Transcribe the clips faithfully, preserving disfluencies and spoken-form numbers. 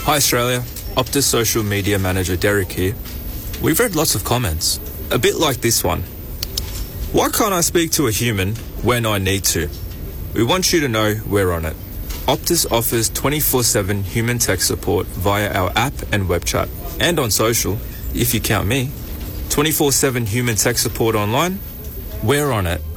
Hi Australia, Optus Social Media Manager Derek here. We've read lots of comments, a bit like this one. Why can't I speak to a human when I need to? We want you to know we're on it. Optus offers twenty-four seven human tech support via our app and web chat. And on social, if you count me. twenty-four seven human tech support online, we're on it.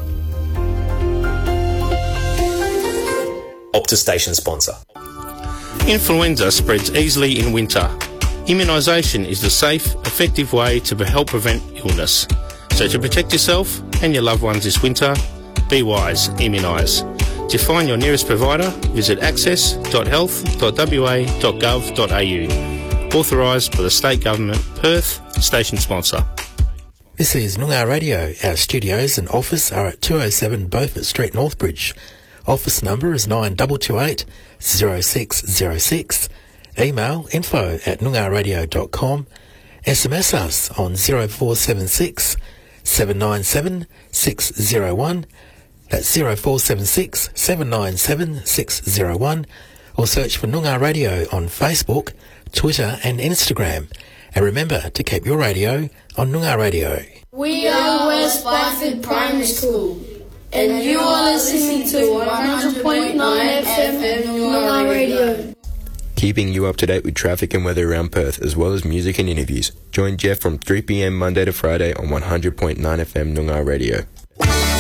Optus station sponsor. Influenza spreads easily in winter. Immunisation is the safe, effective way to help prevent illness. So to protect yourself and your loved ones this winter, be wise, immunise. To find your nearest provider, visit access dot health dot w a dot gov dot a u. Authorised by the State Government, Perth, station sponsor. This is Noongar Radio. Our studios and office are at two oh seven Beaufort Street, Northbridge. Office number is nine two two eight, zero six zero six. Email info at noongar radio dot com. S M S us on zero four seven six, seven nine seven, six zero one. That's zero four seven six, seven nine seven, six zero one. Or search for Noongar Radio on Facebook, Twitter and Instagram. And remember to keep your radio on Noongar Radio. We are West Byford Primary School, and you are listening to one hundred point nine F M Noongar Radio. Keeping you up to date with traffic and weather around Perth, as well as music and interviews. Join Jeff from three p m Monday to Friday on one hundred point nine F M Noongar Radio.